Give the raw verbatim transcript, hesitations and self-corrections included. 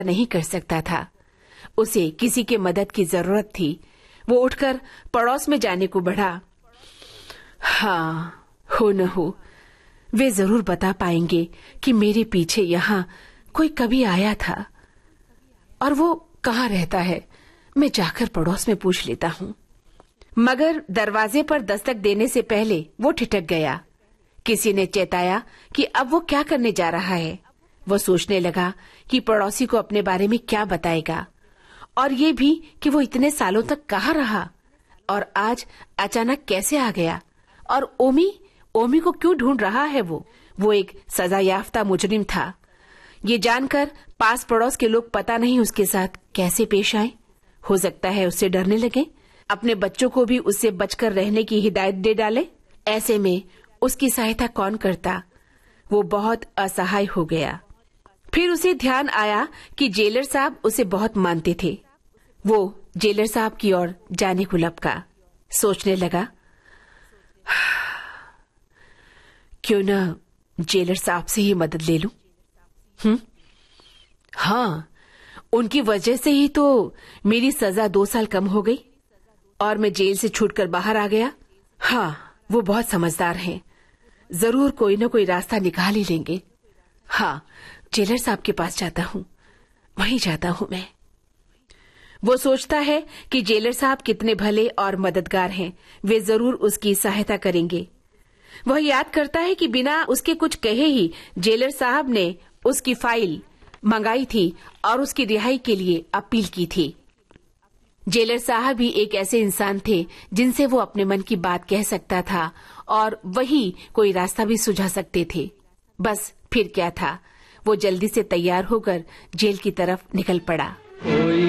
नहीं कर सकता था। उसे किसी के मदद की जरूरत थी। वो उठकर पड़ोस में जाने को बढ़ा। हाँ, हो न हो वे जरूर बता पाएंगे कि मेरे पीछे यहाँ कोई कभी आया था और वो कहाँ रहता है। मैं जाकर पड़ोस में पूछ लेता हूँ। मगर दरवाजे पर दस्तक देने से पहले वो ठिठक गया। किसी ने चेताया कि अब वो क्या करने जा रहा है। वो सोचने लगा कि पड़ोसी को अपने बारे में क्या बताएगा, और ये भी कि वो इतने सालों तक कहाँ रहा और आज अचानक कैसे आ गया, और ओमी ओमी को क्यों ढूंढ रहा है। वो वो एक सजायाफ्ता मुजरिम था। ये जानकर पास पड़ोस के लोग पता नहीं उसके साथ कैसे पेश आए। हो सकता है उससे डरने लगे, अपने बच्चों को भी उससे बचकर रहने की हिदायत दे डाले। ऐसे में उसकी सहायता कौन करता। वो बहुत असहाय हो गया। फिर उसे ध्यान आया कि जेलर साहब उसे बहुत मानते थे। वो जेलर साहब की ओर जाने को लपका। सोचने लगा, क्यों न जेलर साहब से ही मदद ले लूं। हम्म हाँ, उनकी वजह से ही तो मेरी सजा दो साल कम हो गई और मैं जेल से छूटकर बाहर आ गया। हाँ, वो बहुत समझदार हैं। जरूर कोई न कोई रास्ता निकाल ही लेंगे। हाँ, जेलर साहब के पास जाता हूँ, वहीं जाता हूँ मैं। वो सोचता है कि जेलर साहब कितने भले और मददगार हैं। वे जरूर उसकी सहायता करेंगे। वह याद करता है कि बिना उसके कुछ कहे ही जेलर साहब ने उसकी फाइल मंगाई थी और उसकी रिहाई के लिए अपील की थी। जेलर साहब भी एक ऐसे इंसान थे जिनसे वो अपने मन की बात कह सकता था और वही कोई रास्ता भी सुझा सकते थे। बस फिर क्या था, वो जल्दी से तैयार होकर जेल की तरफ निकल पड़ा।